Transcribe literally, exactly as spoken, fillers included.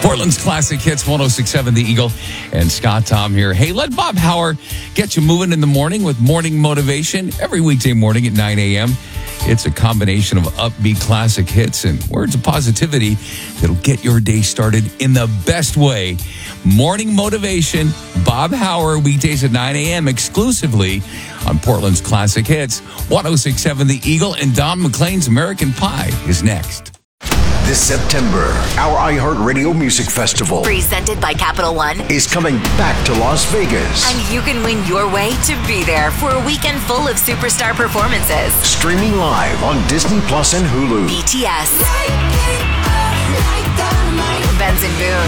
Portland's Classic Hits, one oh six point seven The Eagle, and Scott Tom here. Hey, let Bob Hauer get you moving in the morning with morning motivation every weekday morning at nine a.m. It's a combination of upbeat classic hits and words of positivity that'll get your day started in the best way. Morning Motivation, Bob Hauer, weekdays at nine a.m. exclusively on Portland's Classic Hits. one oh six point seven The Eagle, and Don McLean's American Pie is next. This September, our iHeartRadio Music Festival, presented by Capital One, is coming back to Las Vegas. And you can win your way to be there for a weekend full of superstar performances. Streaming live on Disney Plus and Hulu. B T S, Benson Boone,